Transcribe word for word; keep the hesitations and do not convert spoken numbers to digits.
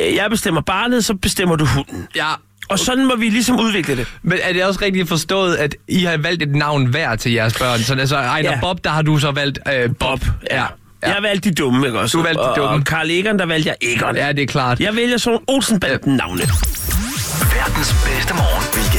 øh, jeg bestemmer barnet, så bestemmer du hunden. Ja. Og sådan må vi ligesom udvikle det. Men er det også rigtigt forstået, at I har valgt et navn hver til jeres børn? Så altså, Ejner Ja. Bob, der har du så valgt øh, Bob. Bob, ja. ja. Jeg har valgt de dumme, ikke også? Du valgte de dumme. Og, og Karl Egon, der valgte jeg Egon. Ja, det er klart. Jeg vælger sådan Olsen-banden navne. Verdens bedste morgen. Weekend.